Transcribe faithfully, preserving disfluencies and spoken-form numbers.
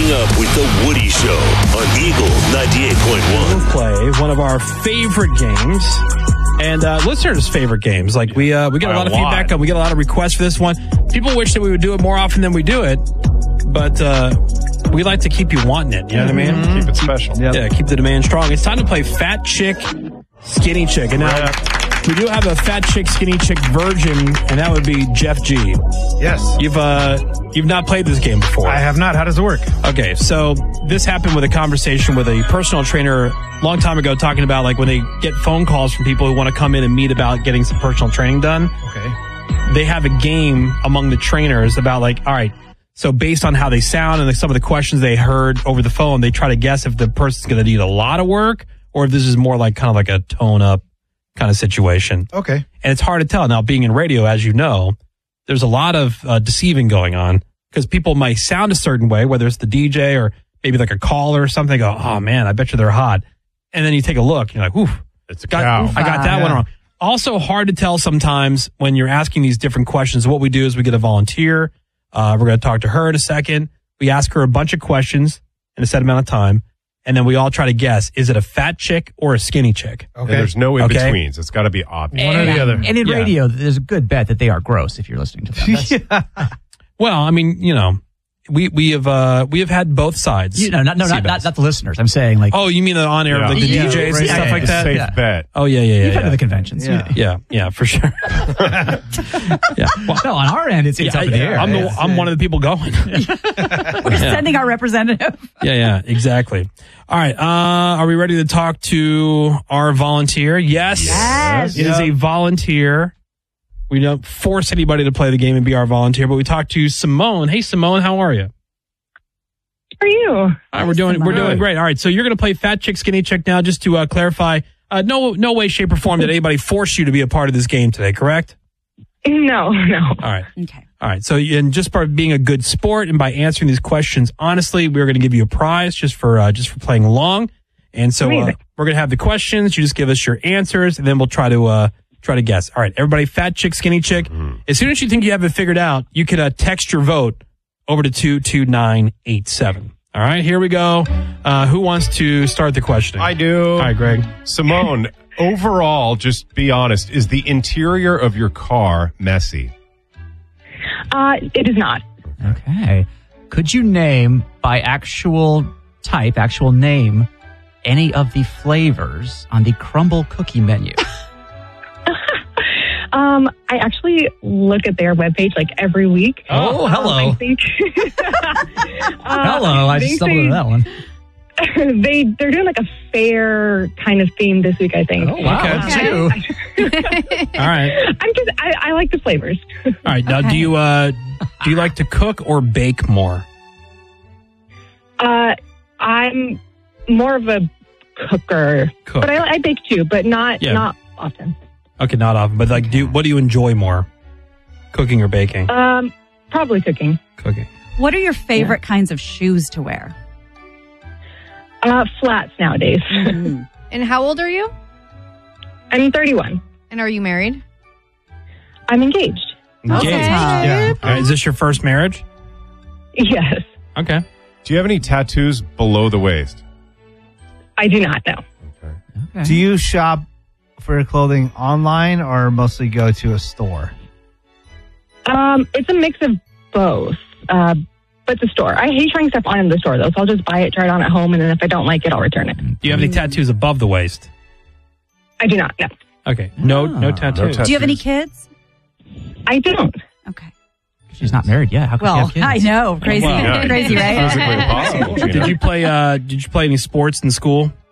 Waking Up with the Woody Show on Eagle ninety-eight point one. We'll play one of our favorite games. And uh, listeners' favorite games. Like we uh, we get a lot of feedback on, we get a lot of requests for this one. People wish that we would do it more often than we do it, but uh, we like to keep you wanting it. You know what I mean? Mm-hmm. Keep it special. Yep. Yeah, keep the demand strong. It's time to play Fat Chick, Skinny Chick. And now we do have a Fat Chick, Skinny Chick virgin, and that would be Jeff G. Yes. You've uh, you've not played this game before. I have not. How does it work? Okay, so this happened with a conversation with a personal trainer a long time ago, talking about like when they get phone calls from people who want to come in and meet about getting some personal training done. Okay. They have a game among the trainers about like, all right, so based on how they sound and like some of the questions they heard over the phone, they try to guess if the person's going to need a lot of work or if this is more like kind of like a tone up kind of situation. Okay. And it's hard to tell. Now, being in radio, as you know, there's a lot of uh, deceiving going on because people might sound a certain way, whether it's the D J or maybe like a caller or something. They go, oh man, I bet you they're hot. And then you take a look, you're like, oof, it's a got, cow. I got that yeah. one wrong. Also hard to tell sometimes when you're asking these different questions. What we do is we get a volunteer. Uh, we're going to talk to her in a second. We ask her a bunch of questions in a set amount of time. And then we all try to guess, is it a fat chick or a skinny chick? Okay. And there's no in-betweens. Okay. It's got to be obvious. One and, or the other. And in yeah. radio, there's a good bet that they are gross if you're listening to them. yeah. Well, I mean, you know, we we have uh, we have had both sides. You know, not, no, not, not, not the listeners. I'm saying like. Oh, you mean the on air, yeah. like the yeah, D Js right. and stuff yeah, like yeah, that? Safe yeah. bet. Oh yeah, yeah, yeah. You've yeah. been to the conventions. Yeah, yeah, yeah, for sure. yeah. Well, no, on our end, it's, it's yeah, up in the air. I'm the, yeah. I'm one of the people going. We're yeah. sending our representative. Yeah, yeah, exactly. All right, uh, are we ready to talk to our volunteer? Yes. Yes. It is a volunteer. We don't force anybody to play the game and be our volunteer, but we talked to Simone. Hey, Simone, how are you? How are you? All right, we're doing we're doing great. All right, so you're going to play Fat Chick, Skinny Chick now. Just to uh, clarify, uh, no no way, shape, or form did anybody force you to be a part of this game today, correct? No, no. All right. Okay. All right. So, and just by being a good sport and by answering these questions honestly, we're going to give you a prize just for uh, just for playing along. And so uh, we're going to have the questions. You just give us your answers, and then we'll try to uh, try to guess. All right, everybody. Fat chick, skinny chick. Mm-hmm. As soon as you think you have it figured out, you can uh, text your vote over to two two nine eight seven. All right, here we go. Uh, who wants to start the questioning? I do. All right, Greg. Simone, overall, just be honest, is the interior of your car messy? Uh, it is not. Okay. Could you name by actual type, actual name, any of the flavors on the crumble cookie menu? Um, I actually look at their webpage like every week. Oh, um, hello. I think, uh, hello, I just stumbled into that one. They, they're doing like a fair kind of theme this week, I think. Oh, wow. Okay. Okay. All right. I'm just, I, I like the flavors. All right. Now, Okay. do you uh, do you like to cook or bake more? Uh, I'm more of a cooker, Cook. but I, I bake too, but not, Yeah. not often. Okay, not often, but like, do you, what do you enjoy more, cooking or baking? Um, probably cooking. Cooking. What are your favorite yeah. kinds of shoes to wear? Uh, flats nowadays. Mm-hmm. And how old are you? I'm thirty-one. And are you married? I'm engaged. Engaged. Okay. Yeah. All right, is this your first marriage? Yes. Okay. Do you have any tattoos below the waist? I do not know. Okay. Okay. Do you shop for your clothing online or mostly go to a store? Um, it's a mix of both. Uh, but the store. I hate trying stuff on in the store, though, so I'll just buy it, try it on at home, and then if I don't like it, I'll return it. Do you have any tattoos above the waist? I do not, no. Okay. No, Oh. no tattoos. No Do you have any kids? I don't. Okay. She's not married yet. How could Well, she have I kids? know. Crazy, Well, yeah. crazy, right? Physically impossible. Gina. Did you play? Uh, did you play any sports in school?